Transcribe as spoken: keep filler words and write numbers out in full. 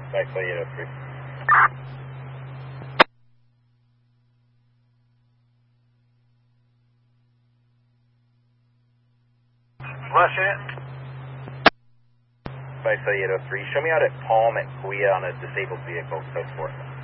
Back by eight oh three. Last unit. Back by eight oh three. Show me out at Palm at Kuya on a disabled vehicle, code four.